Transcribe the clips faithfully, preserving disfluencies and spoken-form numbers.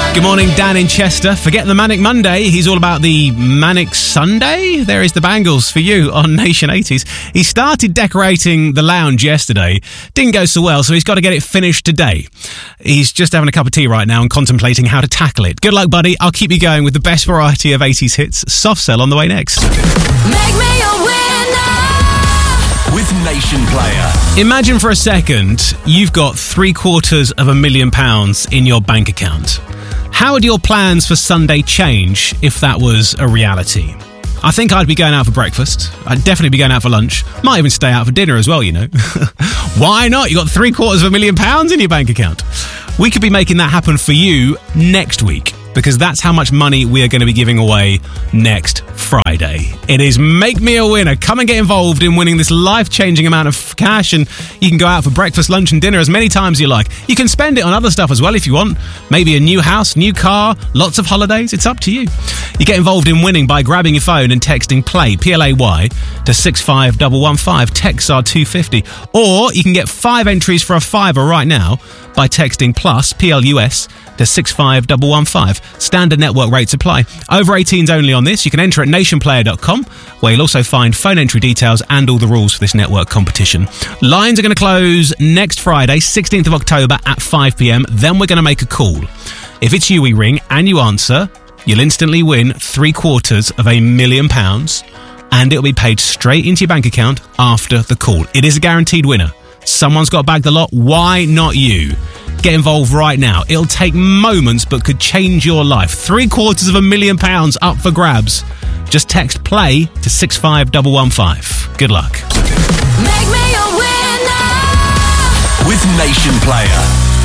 Good morning, Dan in Chester. Forget the Manic Monday. He's all about the Manic Sunday. There is the Bangles for you on Nation eighties. He started decorating the lounge yesterday. Didn't go so well, so he's got to get it finished today. He's just having a cup of tea right now and contemplating how to tackle it. Good luck, buddy. I'll keep you going with the best variety of eighties hits. Soft Cell on the way next. Make me a winner with Nation Player. Imagine for a second you've got three quarters of a million pounds in your bank account. How would your plans for Sunday change if that was a reality? I think I'd be going out for breakfast. I'd definitely be going out for lunch. Might even stay out for dinner as well, you know. Why not? You got three quarters of a million pounds in your bank account. We could be making that happen for you next week, because that's how much money we are going to be giving away next Friday. It is Make Me a Winner. Come and get involved in winning this life-changing amount of cash, and you can go out for breakfast, lunch and dinner as many times as you like. You can spend it on other stuff as well if you want. Maybe a new house, new car, lots of holidays. It's up to you. You get involved in winning by grabbing your phone and texting PLAY, P L A Y, to six five one one five. Texts are two fifty. Or you can get five entries for a fiver right now by texting PLUS, P L U S, to six five one one five. Standard network rates apply. Over eighteens only on this. You can enter at nation player dot com, where you'll also find phone entry details and all the rules for this network competition. Lines are going to close next Friday, sixteenth of October at five p.m. Then we're going to make a call. If it's you we ring and you answer, you'll instantly win three quarters of a million pounds, and it'll be paid straight into your bank account after the call. It is a guaranteed winner. Someone's got to bag the lot. Why not you? Get involved right now. It'll take moments but could change your life. Three quarters of a million pounds up for grabs. Just text PLAY to six five one one five. Good luck. Make me a winner with Nation Player.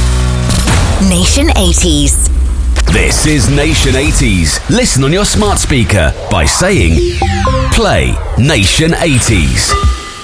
Nation eighties. This is Nation eighties. Listen on your smart speaker by saying Play Nation eighties.